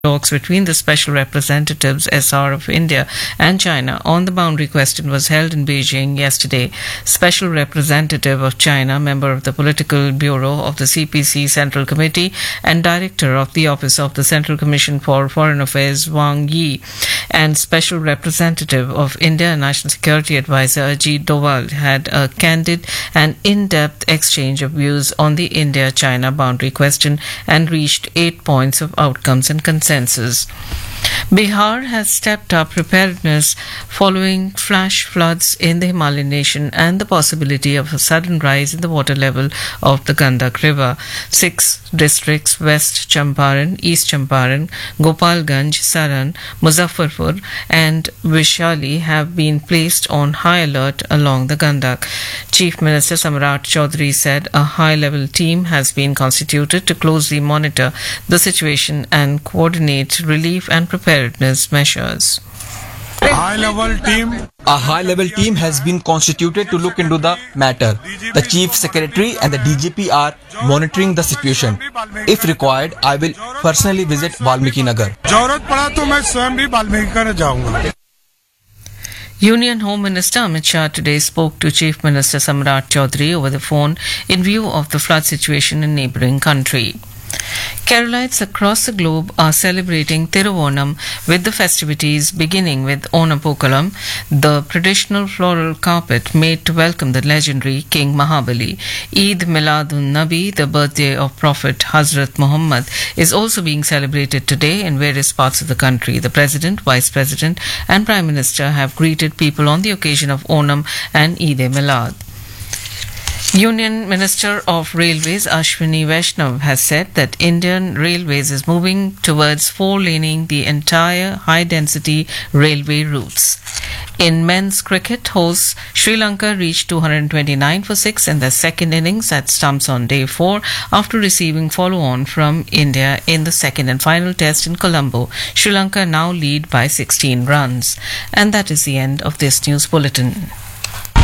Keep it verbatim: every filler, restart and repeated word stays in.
Talks between the special representatives S R of India and China on the boundary question was held in Beijing yesterday. Special representative of China, member of the Political Bureau of the C P C Central Committee and director of the Office of the Central Commission for Foreign Affairs, Wang Yi, and special representative of India National Security Advisor Ajit Doval had a candid and in-depth exchange of views on the India-China boundary question and reached eight points of outcomes and consensus. Bihar has stepped up preparedness following flash floods in the Himalayan nation and the possibility of a sudden rise in the water level of the Gandak River. Six districts, West Champaran, East Champaran, Gopalganj, Saran, Muzaffarpur and Vishali have been placed on high alert along the Gandak. Chief Minister Samrat Chaudhary said a high-level team has been constituted to closely monitor the situation and coordinate relief and preparedness measures. High-level team. A high-level team has been constituted to look into the matter. The Chief Secretary and the D G P are monitoring the situation. If required, I will personally visit Valmiki Nagar. जरूरत पड़ा तो मैं स्वयं भी वाल्मीकि नगर जाऊंगा. Union Home Minister Amit Shah today spoke to Chief Minister Samrat Chaudhary over the phone in view of the flood situation in neighbouring country. Keralites across the globe are celebrating Thiruvonam with the festivities beginning with Onam, the traditional floral carpet made to welcome the legendary King Mahabali. Eid Miladun Nabi, the birthday of Prophet Hazrat Muhammad, is also being celebrated today in various parts of the country. The President, Vice President and Prime Minister have greeted people on the occasion of Onam and Eid-e-Milad. Union Minister of Railways Ashwini Vaishnav has said that Indian Railways is moving towards four-laning the entire high-density railway routes. In men's cricket, hosts Sri Lanka reached two hundred twenty-nine for six in their second innings at stumps on day four after receiving follow-on from India in the second and final test in Colombo. Sri Lanka now lead by sixteen runs. And that is the end of this news bulletin.